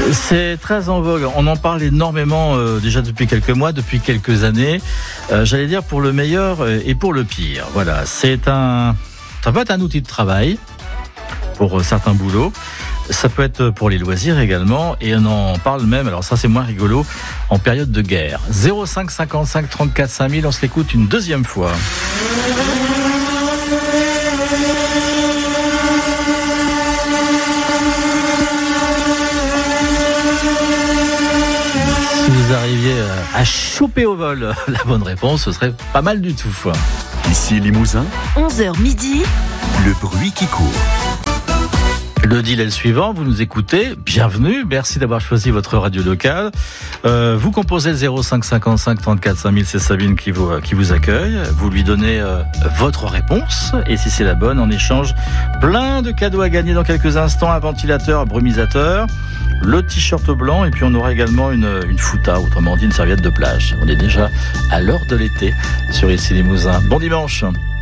C'est très en vogue. On en parle énormément déjà depuis quelques mois, depuis quelques années. J'allais dire pour le meilleur et pour le pire. Voilà, ça peut être un outil de travail pour certains boulots. Ça peut être pour les loisirs également. Et on en parle même, alors ça c'est moins rigolo, en période de guerre. 05 55 34 5000, on se l'écoute une deuxième fois. Si vous arriviez à choper au vol la bonne réponse, ce serait pas mal du tout. Ici Limousin, 11h midi, le bruit qui court. Le deal est le suivant, vous nous écoutez, bienvenue, merci d'avoir choisi votre radio locale. Vous composez le 05 55 34 5000, c'est Sabine qui vous accueille. Vous lui donnez votre réponse et si c'est la bonne, en échange, plein de cadeaux à gagner dans quelques instants, un ventilateur, un brumisateur, le t-shirt blanc et puis on aura également une fouta, autrement dit une serviette de plage. On est déjà à l'heure de l'été sur ici Limousin. Bon dimanche.